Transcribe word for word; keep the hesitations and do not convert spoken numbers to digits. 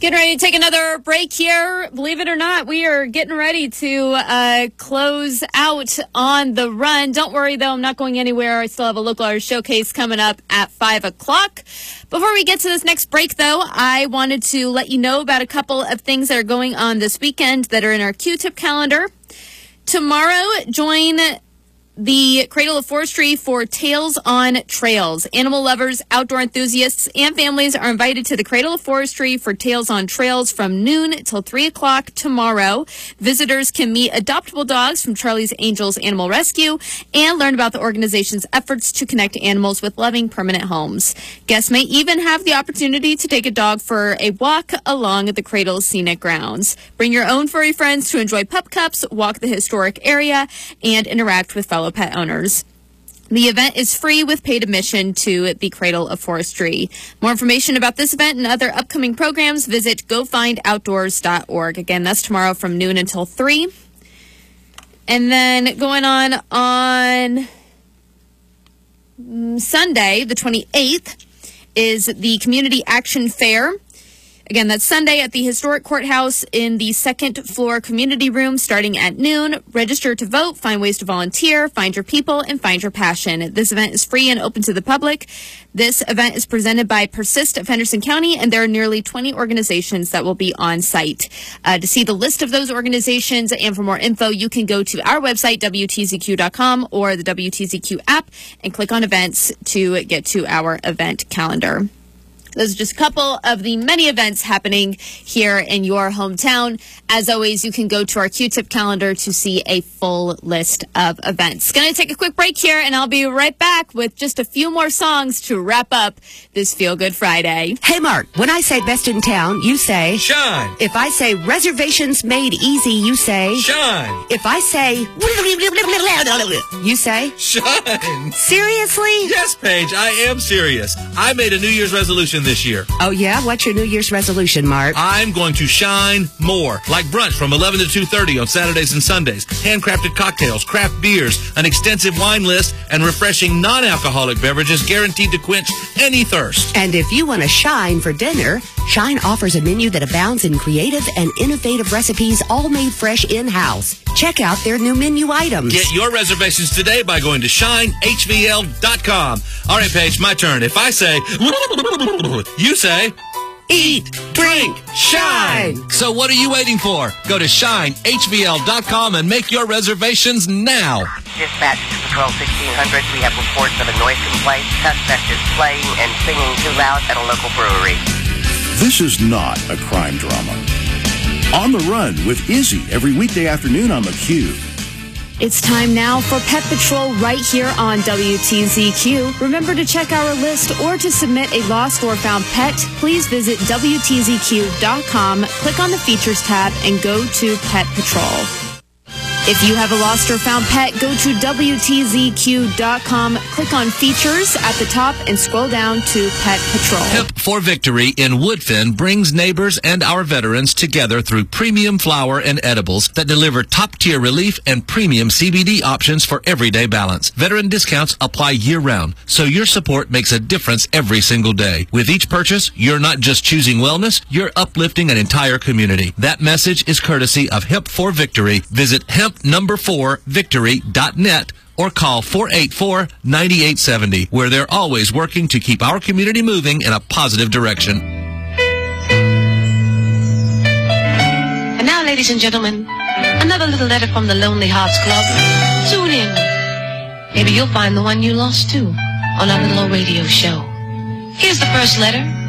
Getting ready to take another break here. Believe it or not, we are getting ready to uh, close out on the run. Don't worry, though. I'm not going anywhere. I still have a local artist showcase coming up at five o'clock. Before we get to this next break, though, I wanted to let you know about a couple of things that are going on this weekend that are in our Q-Tip calendar. Tomorrow, join the Cradle of Forestry for Tales on Trails. Animal lovers, outdoor enthusiasts, and families are invited to the Cradle of Forestry for Tales on Trails from noon till three o'clock tomorrow. Visitors can meet adoptable dogs from Charlie's Angels Animal Rescue and learn about the organization's efforts to connect animals with loving permanent homes. Guests may even have the opportunity to take a dog for a walk along the Cradle's scenic grounds. Bring your own furry friends to enjoy pup cups, walk the historic area, and interact with fellow pet owners. The event is free with paid admission to the Cradle of Forestry. More information about this event and other upcoming programs, visit go find outdoors dot org. Again, that's tomorrow from noon until three. And then going on on Sunday, the twenty-eighth, is the Community Action Fair. Again, that's Sunday at the Historic Courthouse in the second floor community room starting at noon. Register to vote, find ways to volunteer, find your people, and find your passion. This event is free and open to the public. This event is presented by Persist of Henderson County, and there are nearly twenty organizations that will be on site. Uh, to see the list of those organizations and for more info, you can go to our website, W T Z Q dot com, or the W T Z Q app and click on events to get to our event calendar. Those are just a couple of the many events happening here in your hometown. As always, you can go to our Q-Tip calendar to see a full list of events. Going to take a quick break here, and I'll be right back with just a few more songs to wrap up this Feel Good Friday. Hey, Mark, when I say best in town, you say... Shine. If I say reservations made easy, you say... Shine. If I say... you say... Shine. Seriously? Yes, Paige, I am serious. I made a New Year's resolution this year. Oh, yeah? What's your New Year's resolution, Mark? I'm going to shine more. Like brunch from eleven to two thirty on Saturdays and Sundays. Handcrafted cocktails, craft beers, an extensive wine list, and refreshing non-alcoholic beverages guaranteed to quench any thirst. And if you want to shine for dinner, Shine offers a menu that abounds in creative and innovative recipes all made fresh in-house. Check out their new menu items. Get your reservations today by going to shine H V L dot com. All right, Paige, my turn. If I say, you say, eat, drink, shine. So what are you waiting for? Go to shine H V L dot com and make your reservations now. Dispatch to Patrol sixteen hundred. We have reports of a noise complaint. Suspect is playing and singing too loud at a local brewery. This is not a crime drama. On the Run with Izzy every weekday afternoon on the Q. It's time now for Pet Patrol right here on W T Z Q. Remember to check our list or to submit a lost or found pet, please visit W T Z Q dot com, click on the Features tab, and go to Pet Patrol. If you have a lost or found pet, go to W T Z Q dot com, click on Features at the top, and scroll down to Pet Patrol. Hip for Victory in Woodfin brings neighbors and our veterans together through premium flour and edibles that deliver top-tier relief and premium C B D options for everyday balance. Veteran discounts apply year-round, so your support makes a difference every single day. With each purchase, you're not just choosing wellness, you're uplifting an entire community. That message is courtesy of Hip for Victory. Visit hemp number four victory dot net or call four eight four, nine eight seven zero, where they're always working to keep our community moving in a positive direction. And now, ladies and gentlemen, another little letter from the Lonely Hearts Club. Tune in. Maybe you'll find the one you lost too on our little old radio show. Here's the first letter